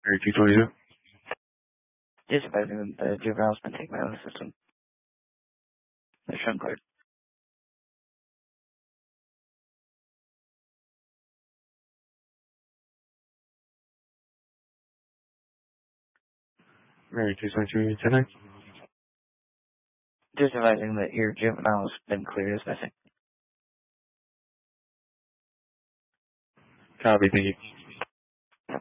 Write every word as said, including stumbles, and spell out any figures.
Area two twenty-two. Just advising that the juvenile's been taken out of the system. They're shown cleared. Area two twenty-two, ten nine. Just advising that your juvenile's been cleared as missing. Copy, thank you.